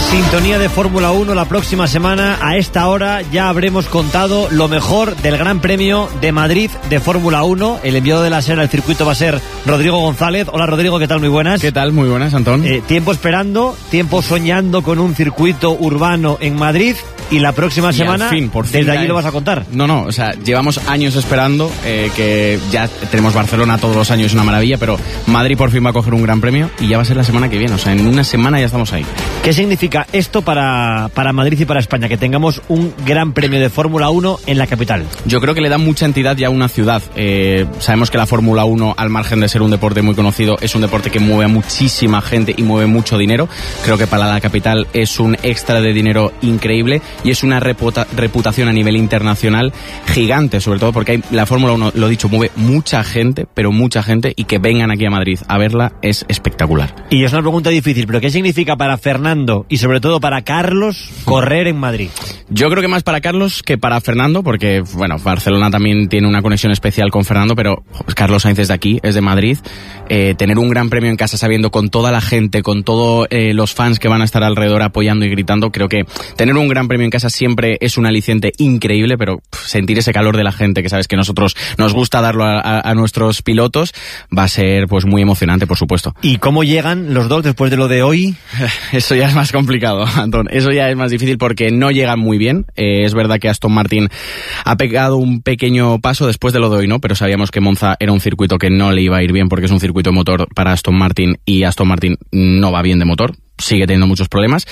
Sintonía de Fórmula 1 la próxima semana. A esta hora ya habremos contado lo mejor del Gran Premio de Madrid de Fórmula 1. El enviado de la SER al circuito va a ser Rodrigo González. Hola Rodrigo, ¿qué tal? Muy buenas. ¿Qué tal? Muy buenas, Antón. Tiempo esperando, tiempo soñando con un circuito urbano en Madrid. Y la próxima semana, por fin, desde allí lo vas a contar. No, o sea, llevamos años esperando, que ya tenemos Barcelona todos los años, es una maravilla, pero Madrid por fin va a coger un gran premio y ya va a ser la semana que viene, o sea, en una semana ya estamos ahí. ¿Qué significa esto para Madrid y para España, que tengamos un gran premio de Fórmula 1 en la capital? Yo creo que le da mucha entidad ya a una ciudad. Sabemos que la Fórmula 1, al margen de ser un deporte muy conocido, es un deporte que mueve a muchísima gente y mueve mucho dinero. Creo que para la capital es un extra de dinero increíble. Y es una reputación a nivel internacional gigante, sobre todo porque la Fórmula 1, lo dicho, mueve mucha gente, pero mucha gente, y que vengan aquí a Madrid a verla es espectacular. Y es una pregunta difícil, pero ¿qué significa para Fernando y sobre todo para Carlos correr en Madrid? Yo creo que más para Carlos que para Fernando, porque, bueno, Barcelona también tiene una conexión especial con Fernando, pero Carlos Sainz es de aquí, es de Madrid. Tener un gran premio en casa sabiendo con toda la gente, con todos los fans que van a estar alrededor apoyando y gritando, creo que tener un gran premio en casa siempre es un aliciente increíble, pero sentir ese calor de la gente, que sabes que nosotros nos gusta darlo a nuestros pilotos, va a ser pues muy emocionante, por supuesto. ¿Y cómo llegan los dos después de lo de hoy? Eso ya es más complicado, Antón. Eso ya es más difícil porque no llegan muy bien. Es verdad que Aston Martin ha pegado un pequeño paso después de lo de hoy, ¿no? Pero sabíamos que Monza era un circuito que no le iba a ir bien porque es un circuito de motor para Aston Martin y Aston Martin no va bien de motor. Sigue teniendo muchos problemas.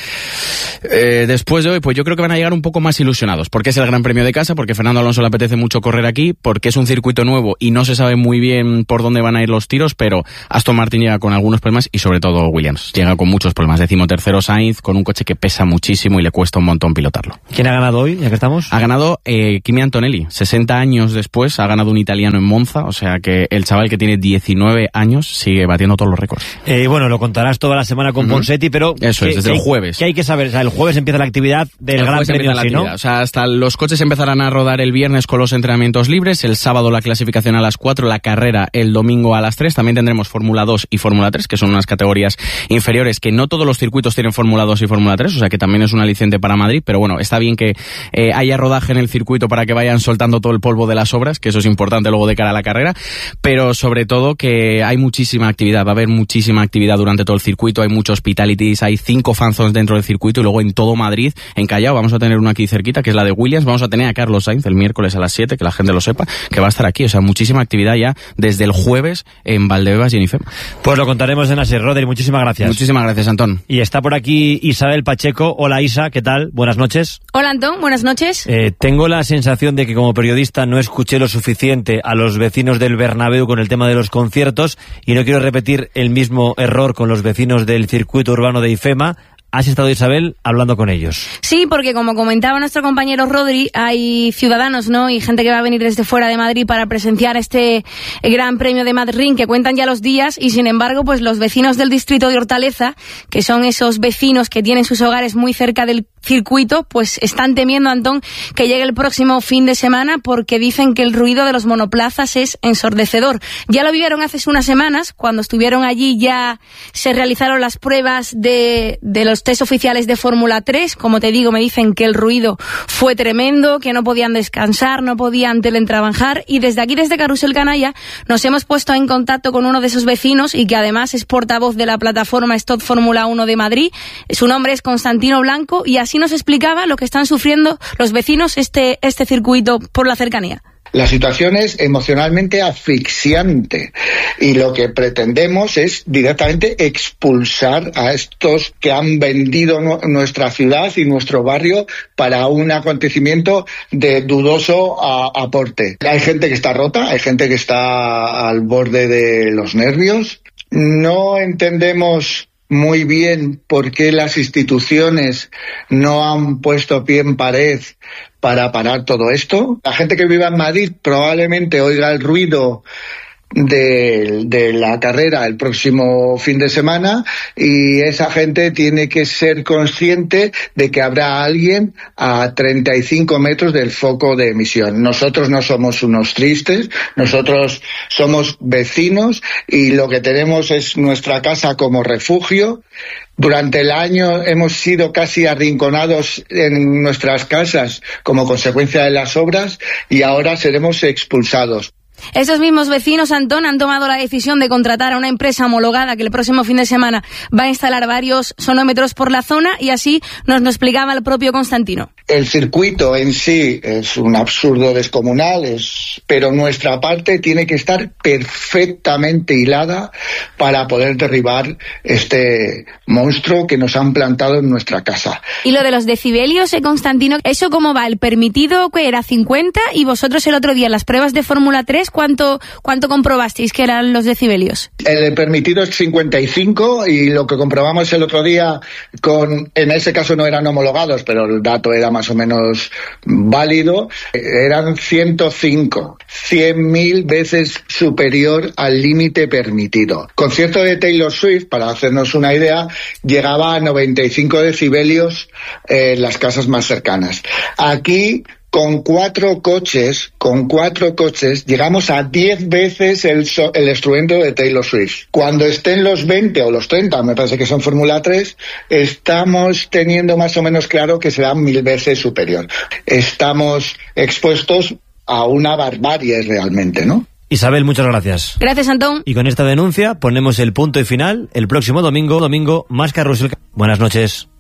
Después de hoy, pues yo creo que van a llegar un poco más ilusionados, porque es el Gran Premio de casa, porque a Fernando Alonso le apetece mucho correr aquí, porque es un circuito nuevo y no se sabe muy bien por dónde van a ir los tiros, pero Aston Martin llega con algunos problemas y sobre todo Williams llega con muchos problemas. 13º Sainz, con un coche que pesa muchísimo y le cuesta un montón pilotarlo. ¿Quién ha ganado hoy, ya que estamos? Ha ganado Kimi Antonelli. 60 años después ha ganado un italiano en Monza, o sea que el chaval que tiene 19 años sigue batiendo todos los récords. Bueno, lo contarás toda la semana con Ponseti, pero eso es, desde el jueves. ¿Qué hay que saber? O sea, el jueves empieza la actividad del Gran Premio, ¿no? O sea, hasta los coches empezarán a rodar el viernes con los entrenamientos libres, el sábado la clasificación a las 4, la carrera el domingo a las 3, también tendremos Fórmula 2 y Fórmula 3, que son unas categorías inferiores, que no todos los circuitos tienen Fórmula 2 y Fórmula 3, o sea que también es un aliciente para Madrid, pero bueno, está bien que haya rodaje en el circuito para que vayan soltando todo el polvo de las obras, que eso es importante luego de cara a la carrera, pero sobre todo que hay muchísima actividad, va a haber muchísima actividad durante todo el circuito, hay muchos hospitalities, hay 5 fanzones dentro del circuito y luego en todo Madrid, en Callao, vamos a tener una aquí cerquita, que es la de Williams, vamos a tener a Carlos Sainz el miércoles a las 7, que la gente lo sepa, que va a estar aquí, o sea, muchísima actividad ya desde el jueves en Valdebebas y en IFEMA. Pues lo contaremos en la SER. Rodri, muchísimas gracias. Muchísimas gracias, Antón. Y está por aquí Isabel Pacheco. Hola Isa, ¿qué tal? Buenas noches. Hola Antón, buenas noches. Tengo la sensación de que como periodista no escuché lo suficiente a los vecinos del Bernabéu con el tema de los conciertos y no quiero repetir el mismo error con los vecinos del circuito urbano de IFEMA. ¿Has estado, Isabel, hablando con ellos? Sí, porque como comentaba nuestro compañero Rodri, hay ciudadanos, ¿no? Y gente que va a venir desde fuera de Madrid para presenciar este Gran Premio de Madrid, que cuentan ya los días, y sin embargo, pues los vecinos del distrito de Hortaleza, que son esos vecinos que tienen sus hogares muy cerca del circuito, pues están temiendo, Antón, que llegue el próximo fin de semana porque dicen que el ruido de los monoplazas es ensordecedor. Ya lo vivieron hace unas semanas, cuando estuvieron allí ya se realizaron las pruebas de los test oficiales de Fórmula 3, como te digo, me dicen que el ruido fue tremendo, que no podían descansar, no podían teletrabajar, y desde aquí, desde Carrusel Canalla, nos hemos puesto en contacto con uno de esos vecinos y que además es portavoz de la plataforma Stop Fórmula 1 de Madrid. Su nombre es Constantino Blanco y así nos explicaba lo que están sufriendo los vecinos este circuito por la cercanía. La situación es emocionalmente asfixiante y lo que pretendemos es directamente expulsar a estos que han vendido nuestra ciudad y nuestro barrio para un acontecimiento de dudoso aporte. Hay gente que está rota, hay gente que está al borde de los nervios. No entendemos muy bien por qué las instituciones no han puesto pie en pared para parar todo esto. La gente que vive en Madrid probablemente oiga el ruido de la carrera el próximo fin de semana, y esa gente tiene que ser consciente de que habrá alguien a 35 metros del foco de emisión. Nosotros no somos unos tristes, nosotros somos vecinos y lo que tenemos es nuestra casa como refugio. Durante el año hemos sido casi arrinconados en nuestras casas como consecuencia de las obras y ahora seremos expulsados. Esos mismos vecinos, Antón, han tomado la decisión de contratar a una empresa homologada que el próximo fin de semana va a instalar varios sonómetros por la zona, y así nos lo explicaba el propio Constantino. El circuito en sí es un absurdo descomunal, pero nuestra parte tiene que estar perfectamente hilada para poder derribar este monstruo que nos han plantado en nuestra casa. Y lo de los decibelios, Constantino, ¿eso cómo va? ¿El permitido que era 50 y vosotros el otro día en las pruebas de Fórmula 3 cuánto comprobasteis que eran los decibelios? El permitido es 55 y lo que comprobamos el otro día en ese caso no eran homologados, pero el dato era más o menos válido, eran 105, 100.000 veces superior al límite permitido. Concierto de Taylor Swift, para hacernos una idea, llegaba a 95 decibelios en las casas más cercanas. Aquí, con cuatro coches, llegamos a 10 veces el estruendo de Taylor Swift. Cuando estén los 20 o los 30, me parece que son Fórmula 3, estamos teniendo más o menos claro que será 1000 veces superior. Estamos expuestos a una barbarie realmente, ¿no? Isabel, muchas gracias. Gracias, Antón. Y con esta denuncia ponemos el punto y final. El próximo domingo, más Carrusel. Buenas noches.